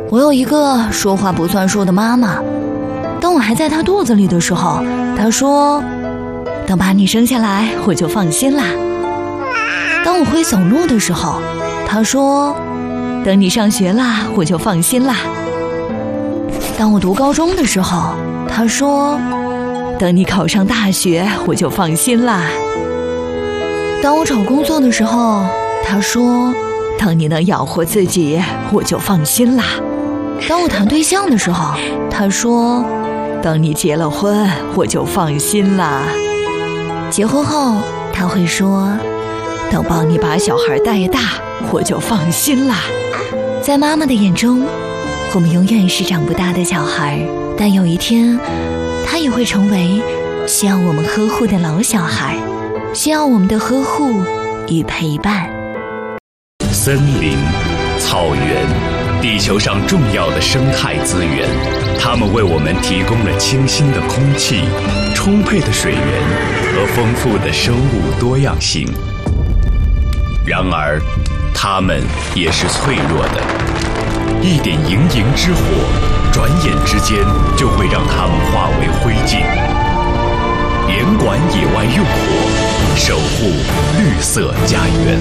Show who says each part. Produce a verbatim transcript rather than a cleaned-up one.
Speaker 1: 我有一个说话不算数的妈妈，当我还在她肚子里的时候，她说，等把你生下来我就放心啦。当我会走路的时候，她说，等你上学啦我就放心啦。当我读高中的时候，她说，等你考上大学我就放心啦。当我找工作的时候，她说，等你能养活自己我就放心啦。当我谈对象的时候，她说，等你结了婚我就放心啦。结婚后她会说，等帮你把小孩带大我就放心啦。在妈妈的眼中，我们永远是长不大的小孩，但有一天她也会成为需要我们呵护的老小孩，需要我们的呵护与陪伴。
Speaker 2: 森林、草原，地球上重要的生态资源，它们为我们提供了清新的空气、充沛的水源和丰富的生物多样性。然而，它们也是脆弱的，一点营营之火，转眼之间就会让它们化为灰烬。严管野外用火，守护绿色家园。